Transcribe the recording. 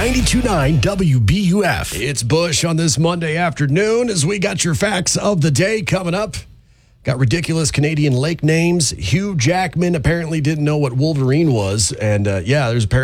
92.9 WBUF. It's Bush on this Monday afternoon as we got your facts of the day coming up. Got ridiculous Canadian lake names. Hugh Jackman apparently didn't know what Wolverine was. And there's apparently